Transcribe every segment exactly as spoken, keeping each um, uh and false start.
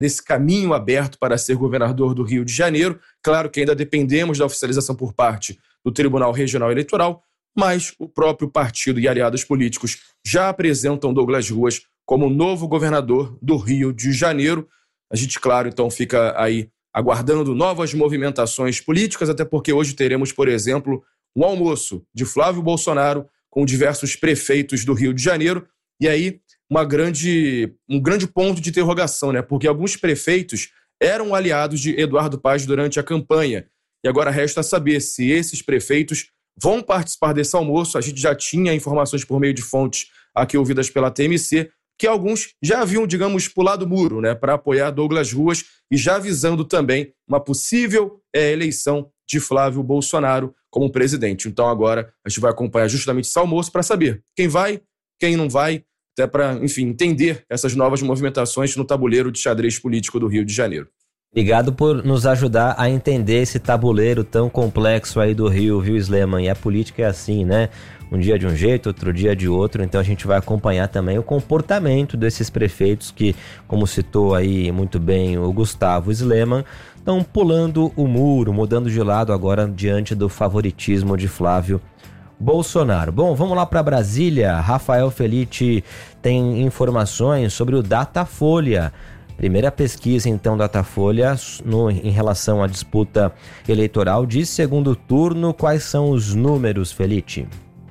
desse caminho aberto para ser governador do Rio de Janeiro. Claro que ainda dependemos da oficialização por parte do Tribunal Regional Eleitoral, mas o próprio partido e aliados políticos já apresentam Douglas Ruas como novo governador do Rio de Janeiro. A gente, claro, então fica aí aguardando novas movimentações políticas, até porque hoje teremos, por exemplo, um almoço de Flávio Bolsonaro com diversos prefeitos do Rio de Janeiro, e aí uma grande, um grande ponto de interrogação, né? Porque alguns prefeitos eram aliados de Eduardo Paes durante a campanha, e agora resta saber se esses prefeitos vão participar desse almoço. A gente já tinha informações por meio de fontes aqui ouvidas pela T M C, que alguns já haviam, digamos, pulado o muro, né, para apoiar Douglas Ruas e já visando também uma possível é, eleição de Flávio Bolsonaro como presidente. Então agora a gente vai acompanhar justamente esse almoço para saber quem vai, quem não vai, até para, enfim, entender essas novas movimentações no tabuleiro de xadrez político do Rio de Janeiro. Obrigado por nos ajudar a entender esse tabuleiro tão complexo aí do Rio, viu, Sleman? E a política é assim, né? Um dia de um jeito, outro dia de outro. Então a gente vai acompanhar também o comportamento desses prefeitos que, como citou aí muito bem o Gustavo Sleman, estão pulando o muro, mudando de lado agora diante do favoritismo de Flávio Bolsonaro. Bom, vamos lá para Brasília. Rafael Felitti tem informações sobre o Datafolha. Primeira pesquisa, então, Datafolha no, em relação à disputa eleitoral de segundo turno. Quais são os números, Felitti?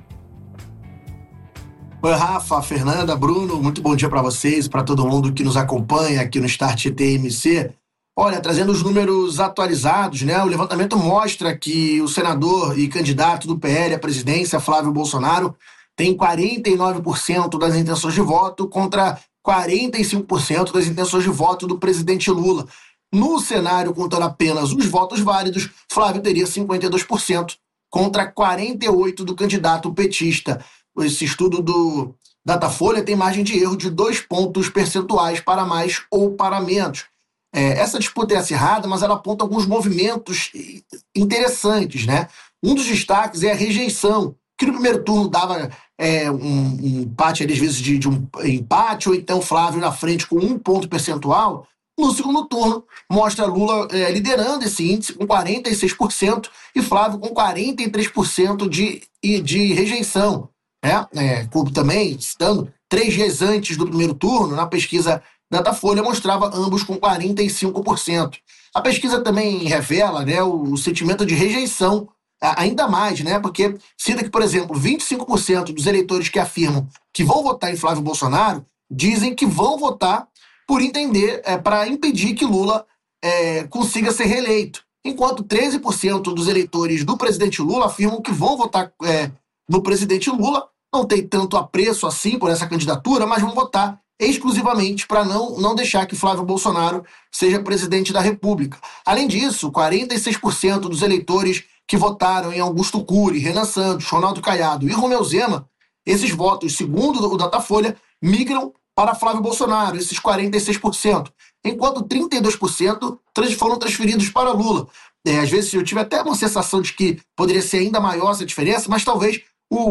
Oi, Rafa, Fernanda, Bruno, muito bom dia para vocês, para todo mundo que nos acompanha aqui no Start T M C. Olha, trazendo os números atualizados, né? O levantamento mostra que o senador e candidato do P L à presidência, Flávio Bolsonaro, tem quarenta e nove por cento das intenções de voto contra quarenta e cinco por cento das intenções de voto do presidente Lula. No cenário, contando apenas os votos válidos, Flávio teria cinquenta e dois por cento contra quarenta e oito por cento do candidato petista. Esse estudo do Datafolha tem margem de erro de dois pontos percentuais para mais ou para menos. É, essa disputa é acirrada, mas ela aponta alguns movimentos interessantes, né? Um dos destaques é a rejeição, que no primeiro turno dava é, um, um empate, às vezes, de, de um empate, ou então Flávio na frente com um ponto percentual. No segundo turno, mostra Lula é, liderando esse índice com quarenta e seis por cento e Flávio com quarenta e três por cento de, de rejeição. Né? É, como também, citando, três dias antes do primeiro turno, na pesquisa Datafolha, mostrava ambos com quarenta e cinco por cento. A pesquisa também revela, né, o, o sentimento de rejeição ainda mais, né? Porque cita que, por exemplo, vinte e cinco por cento dos eleitores que afirmam que vão votar em Flávio Bolsonaro dizem que vão votar por entender, é, para impedir que Lula é, consiga ser reeleito. Enquanto treze por cento dos eleitores do presidente Lula afirmam que vão votar é, no presidente Lula, não tem tanto apreço assim por essa candidatura, mas vão votar exclusivamente para não, não deixar que Flávio Bolsonaro seja presidente da República. Além disso, quarenta e seis por cento dos eleitores que votaram em Augusto Cury, Renan Santos, Ronaldo Caiado e Romeu Zema, esses votos, segundo o Datafolha, migram para Flávio Bolsonaro, esses quarenta e seis por cento, enquanto trinta e dois por cento foram transferidos para Lula. É, às vezes eu tive até uma sensação de que poderia ser ainda maior essa diferença, mas talvez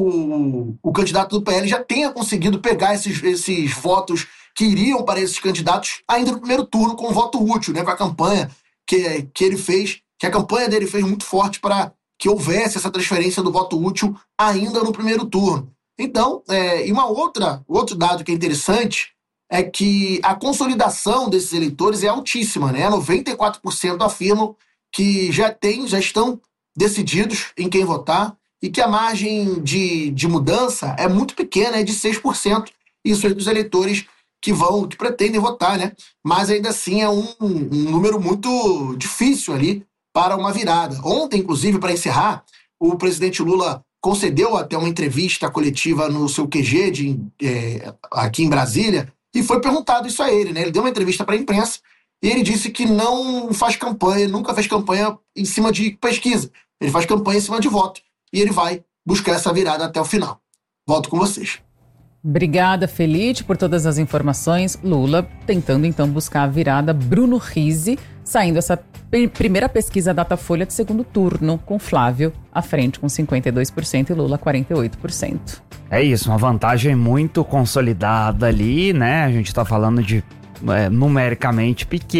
o, o candidato do P L já tenha conseguido pegar esses, esses votos que iriam para esses candidatos ainda no primeiro turno com voto útil, né, com a campanha que, que ele fez, que a campanha dele fez muito forte para que houvesse essa transferência do voto útil ainda no primeiro turno. Então, é, e uma outra, outro dado que é interessante é que a consolidação desses eleitores é altíssima, né? noventa e quatro por cento afirmam que já tem, já estão decididos em quem votar e que a margem de, de mudança é muito pequena, é de seis por cento, isso é dos eleitores que vão, que pretendem votar, né? Mas ainda assim é um, um número muito difícil ali para uma virada. Ontem, inclusive, para encerrar, o presidente Lula concedeu até uma entrevista coletiva no seu Q G de, é, aqui em Brasília e foi perguntado isso a ele, né? Ele deu uma entrevista para a imprensa e ele disse que não faz campanha, nunca fez campanha em cima de pesquisa. Ele faz campanha em cima de voto e ele vai buscar essa virada até o final. Volto com vocês. Obrigada, Felitti, por todas as informações. Lula tentando, então, buscar a virada. Bruno Rizzi saindo essa p- primeira pesquisa Datafolha de segundo turno, com Flávio à frente com cinquenta e dois por cento e Lula quarenta e oito por cento. É isso, uma vantagem muito consolidada ali, né? A gente tá falando de é, numericamente pequeno.